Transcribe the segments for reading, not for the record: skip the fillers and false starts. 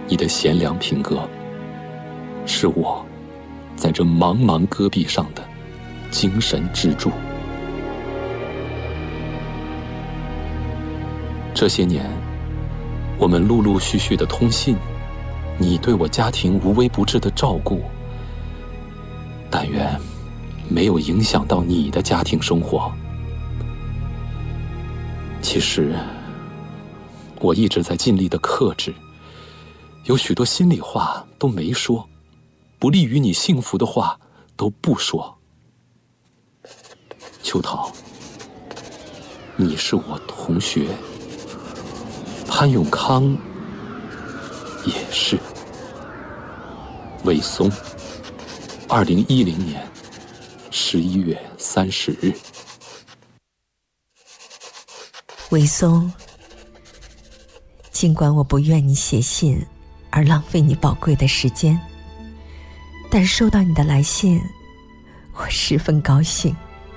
你的贤良品格，是我在这茫茫戈壁上的精神支柱。这些年，我们陆陆续续的通信，你对我家庭无微不至的照顾，但愿没有影响到你的家庭生活。其实，我一直在尽力的克制，有许多心里话都没说，不利于你幸福的话都不说。秋桃，你是我同学，潘永康也是。魏松，2010年11月30日。 魏松，尽管我不愿你写信而浪费你宝贵的时间，但收到你的来信，我十分高兴。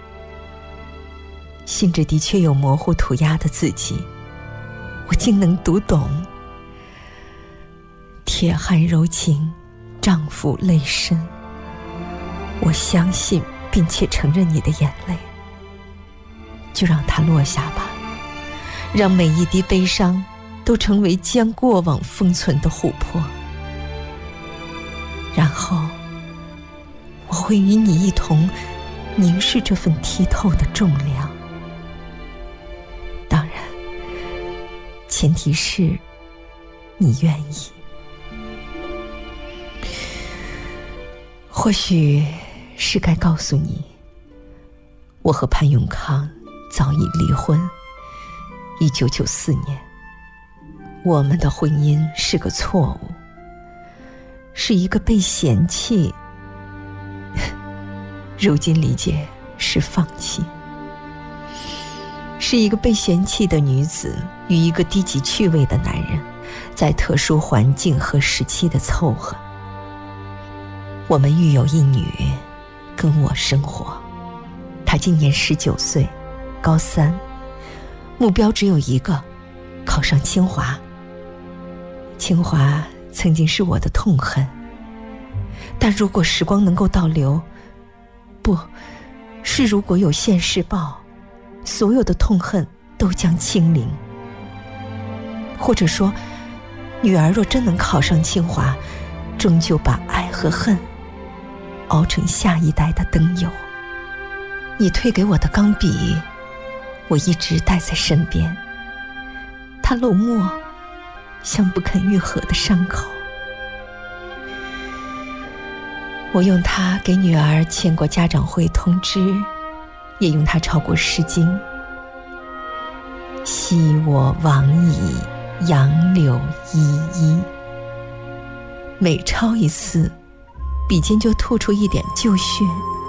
信纸的确有模糊涂鸦的字迹，我竟能读懂。铁汉柔情，丈夫泪深。我相信并且承认你的眼泪，就让它落下吧，让每一滴悲伤都成为将过往封存的琥珀。然后我会与你一同凝视这份剔透的重量。当然，前提是你愿意。或许是该告诉你，我和潘永康早已离婚。1994年，我们的婚姻是个错误，是一个被嫌弃，如今理解是放弃，是一个被嫌弃的女子与一个低级趣味的男人在特殊环境和时期的凑合。我们育有一女跟我生活，她今年19岁，高3，目标只有一个，考上清华。清华曾经是我的痛恨，但如果时光能够倒流，不是如果有现世报，所有的痛恨都将清零。或者说，女儿若真能考上清华，终究把爱和恨熬成下一代的灯油。你退给我的钢笔，我一直带在身边，它漏墨，像不肯愈合的伤口。我用它给女儿签过家长会通知，也用它抄过诗经。昔我往矣，杨柳依依。每抄一次，笔尖就吐出一点旧血。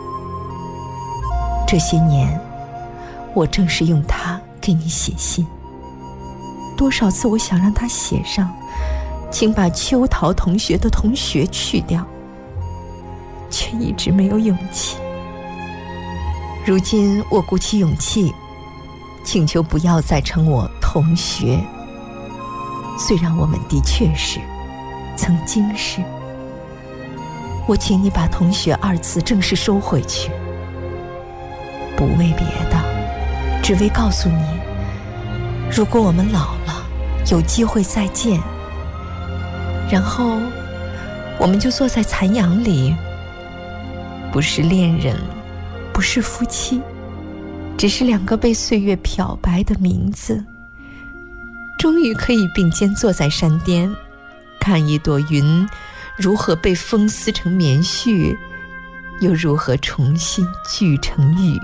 这些年，我正是用它给你写信。多少次我想让他写上，请把秋桃同学的同学去掉，却一直没有勇气。如今我鼓起勇气，请求不要再称我同学。虽然我们的确是，曾经是，我请你把同学二字正式收回去，不为别的，只为告诉你，如果我们老了，有机会再见，然后我们就坐在残阳里，不是恋人，不是夫妻，只是两个被岁月漂白的名字，终于可以并肩坐在山巅，看一朵云如何被风撕成棉絮，又如何重新聚成雨。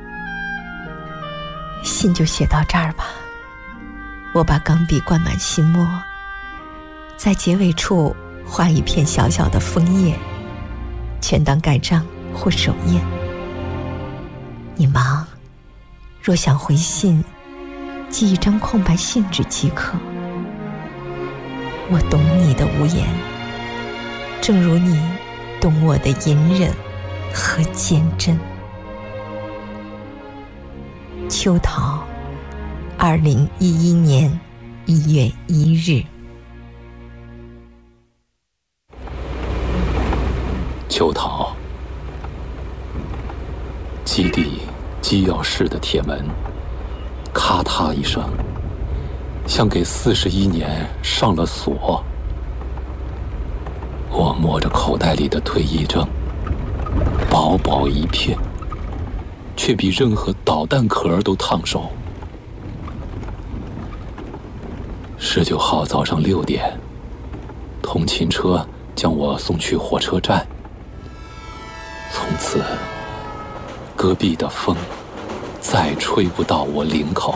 信就写到这儿吧，我把钢笔灌满信墨，在结尾处画一片小小的枫叶，全当盖章或手印。你忙，若想回信，寄一张空白信纸即可。我懂你的无言，正如你懂我的隐忍和坚贞。秋桃，2011年1月1日。 秋桃，基地机要室的铁门咔嗒一声，像给41年上了锁。我摸着口袋里的退役证，薄薄一片，却比任何导弹壳都烫手。19号早上6点，通勤车将我送去火车站。从此，戈壁的风再吹不到我领口。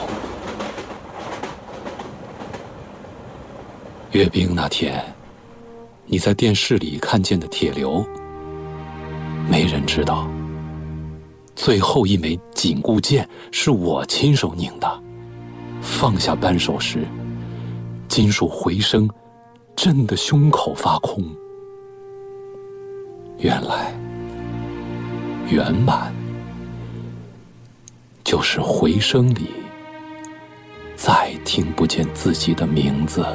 阅兵那天，你在电视里看见的铁流，没人知道，最后一枚紧固箭是我亲手拧的。放下扳手时，金属回声震得胸口发空。原来，圆满就是回声里再听不见自己的名字。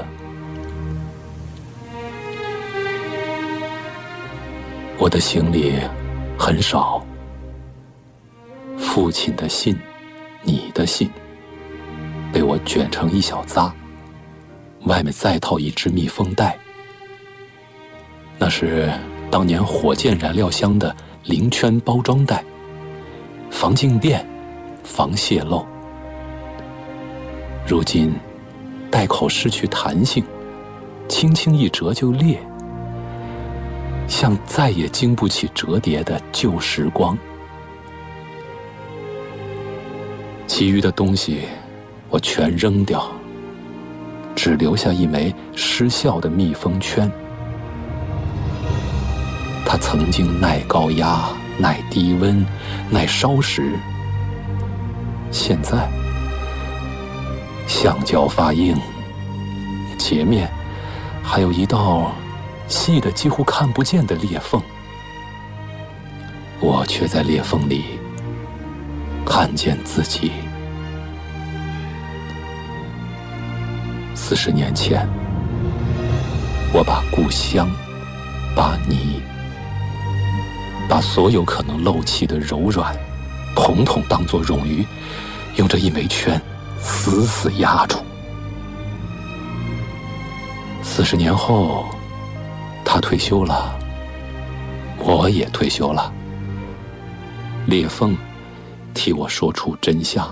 我的行李很少，父亲的信，你的信，被我卷成一小扎，外面再套一只密封袋。那是当年火箭燃料箱的零圈包装袋，防静电，防泄漏。如今袋口失去弹性，轻轻一折就裂，像再也经不起折叠的旧时光。其余的东西我全扔掉，只留下一枚失效的密封圈。它曾经耐高压、耐低温、耐烧蚀，现在橡胶发硬，截面还有一道细的几乎看不见的裂缝，我却在裂缝里看见自己。40年前，我把故乡，把你，把所有可能漏气的柔软，统统当作冗余，用这一枚圈死死压住。40年后，他退休了，我也退休了。裂缝替我说出真相。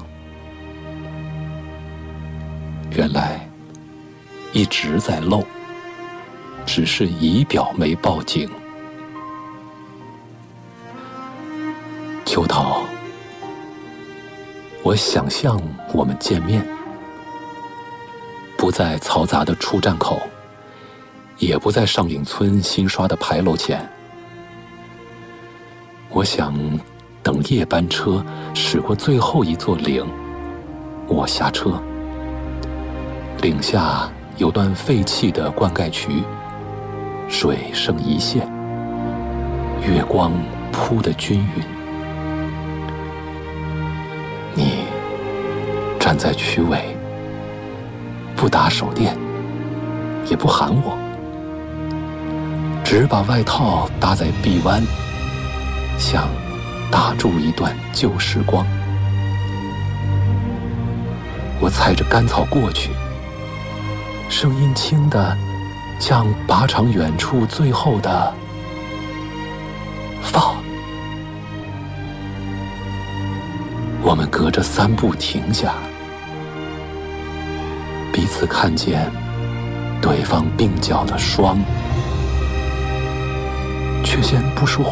原来一直在漏，只是仪表没报警。秋桃，我想象我们见面，不在嘈杂的出站口，也不在上岭村新刷的牌楼前。我想等夜班车驶过最后一座岭，我下车，岭下有段废弃的灌溉渠，水剩一线，月光铺得均匀。你站在渠尾，不打手电，也不喊我，只把外套搭在臂弯，像打住一段旧时光。我踩着干草过去，声音轻的像靶场远处最后的放。我们隔着3步停下，彼此看见对方鬓角的霜，却先不说话。